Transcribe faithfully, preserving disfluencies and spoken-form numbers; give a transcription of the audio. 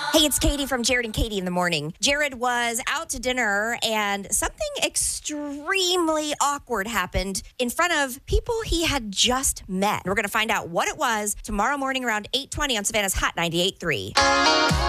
Hey, it's Katie from Jared and Katie in the Morning. Jared was out to dinner and something extremely awkward happened in front of people he had just met. We're going to find out what it was tomorrow morning around eight twenty on Savannah's Hot ninety-eight point three.